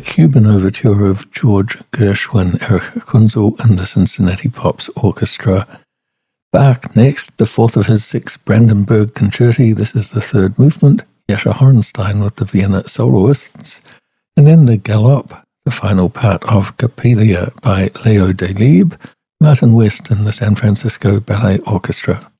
Cuban Overture of George Gershwin, Erich Kunzel, and the Cincinnati Pops Orchestra. Bach next, the fourth of his 6 Brandenburg Concerti. This is the third movement. Jascha Hornstein with the Vienna soloists. And then the Galopp, the final part of Coppelia by Leo Delibes, Martin West and the San Francisco Ballet Orchestra.